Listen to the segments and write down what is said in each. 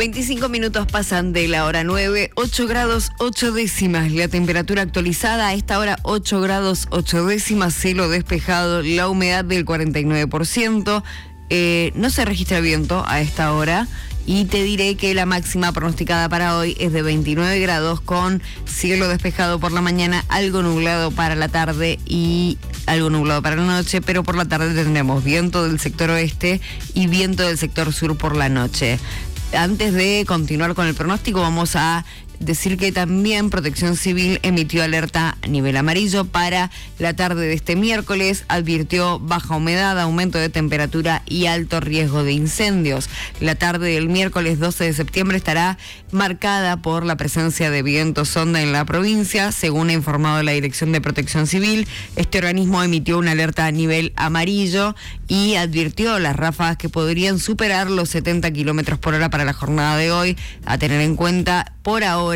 25 minutos pasan de la hora 9, 8 grados 8 décimas. La temperatura actualizada a esta hora 8 grados 8 décimas, cielo despejado, la humedad del 49%. No se registra viento a esta hora. Y te diré que la máxima pronosticada para hoy es de 29 grados con cielo despejado por la mañana, algo nublado para la tarde y algo nublado para la noche, pero por la tarde tendremos viento del sector oeste y viento del sector sur por la noche. Antes de continuar con el pronóstico, vamos a decir que también Protección Civil emitió alerta a nivel amarillo para la tarde de este miércoles. Advirtió baja humedad, aumento de temperatura y alto riesgo de incendios. La tarde del miércoles 12 de septiembre estará marcada por la presencia de viento sonda en la provincia, según ha informado la Dirección de Protección Civil. Este organismo emitió una alerta a nivel amarillo y advirtió las ráfagas que podrían superar los 70 kilómetros por hora para la jornada de hoy. A tener en cuenta, por ahora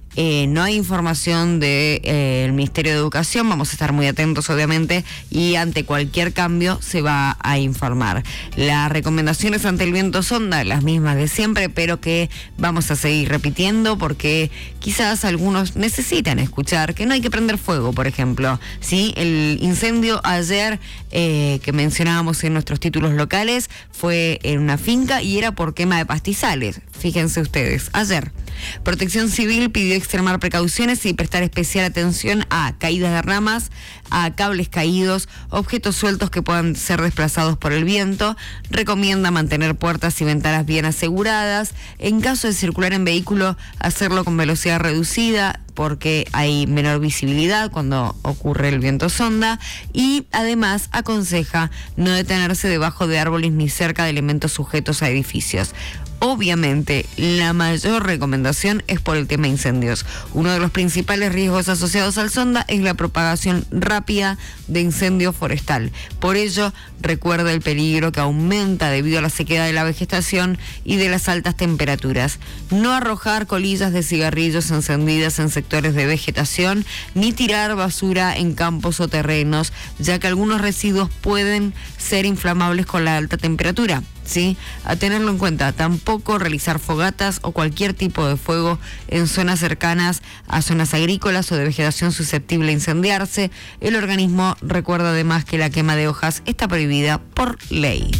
no hay información del Ministerio de Educación. Vamos a estar muy atentos, obviamente, y ante cualquier cambio se va a informar. Las recomendaciones ante el viento sonda, las mismas de siempre, pero que vamos a seguir repitiendo porque quizás algunos necesitan escuchar que no hay que prender fuego, por ejemplo. ¿Sí? El incendio ayer que mencionábamos en nuestros títulos locales fue en una finca y era por quema de pastizales. Fíjense ustedes, ayer. Protección Civil pidió extremar precauciones y prestar especial atención a caídas de ramas, a cables caídos, objetos sueltos que puedan ser desplazados por el viento. Recomienda mantener puertas y ventanas bien aseguradas. En caso de circular en vehículo, hacerlo con velocidad reducida porque hay menor visibilidad cuando ocurre el viento sonda. Y además aconseja no detenerse debajo de árboles ni cerca de elementos sujetos a edificios. Obviamente, la mayor recomendación es por el tema incendios. Uno de los principales riesgos asociados al sonda es la propagación rápida de incendio forestal. Por ello, recuerda el peligro que aumenta debido a la sequedad de la vegetación y de las altas temperaturas. No arrojar colillas de cigarrillos encendidas en sectores de vegetación, ni tirar basura en campos o terrenos, ya que algunos residuos pueden ser inflamables con la alta temperatura. ¿Sí? A tenerlo en cuenta, tampoco realizar fogatas o cualquier tipo de fuego en zonas cercanas a zonas agrícolas o de vegetación susceptible a incendiarse. El organismo recuerda además que la quema de hojas está prohibida por ley.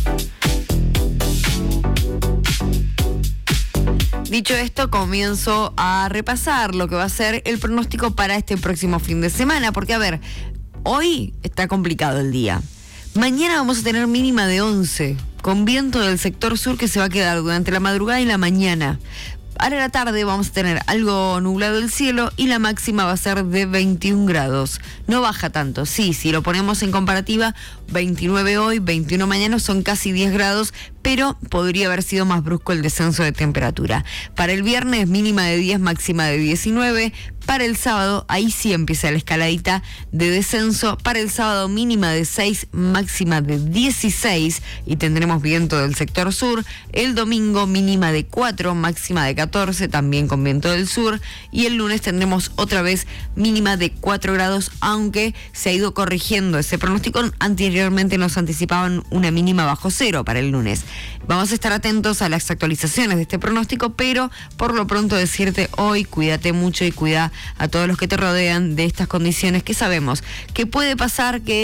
Dicho esto, comienzo a repasar lo que va a ser el pronóstico para este próximo fin de semana, porque a ver, hoy está complicado el día. Mañana vamos a tener mínima de 11, con viento del sector sur que se va a quedar durante la madrugada y la mañana. Ahora a la tarde vamos a tener algo nublado el cielo y la máxima va a ser de 21 grados. No baja tanto, sí, si lo ponemos en comparativa, 29 hoy, 21 mañana, son casi 10 grados, pero podría haber sido más brusco el descenso de temperatura. Para el viernes, mínima de 10, máxima de 19. Para el sábado, ahí sí empieza la escaladita de descenso. Para el sábado, mínima de 6, máxima de 16 y tendremos viento del sector sur. El domingo, mínima de 4, máxima de 14, también con viento del sur. Y el lunes tendremos otra vez mínima de 4 grados, aunque se ha ido corrigiendo ese pronóstico. Anteriormente nos anticipaban una mínima bajo cero para el lunes. Vamos a estar atentos a las actualizaciones de este pronóstico, pero por lo pronto decirte hoy, cuídate mucho y cuida a todos los que te rodean de estas condiciones que sabemos que puede pasar que